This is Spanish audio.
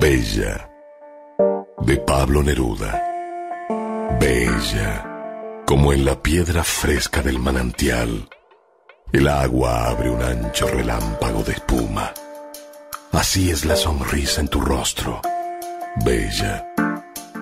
Bella, de Pablo Neruda. Bella, como en la piedra fresca del manantial, el agua abre un ancho relámpago de espuma. Así es la sonrisa en tu rostro, bella,